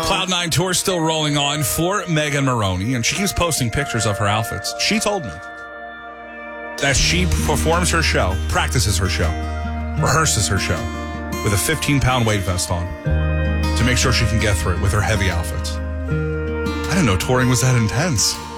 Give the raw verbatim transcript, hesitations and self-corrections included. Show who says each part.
Speaker 1: Cloud nine tour still rolling on for Megan Moroney, and she keeps posting pictures of her outfits. She told me that she performs her show, practices her show, rehearses her show with a fifteen-pound weight vest on to make sure she can get through it with her heavy outfits. I didn't know touring was that intense.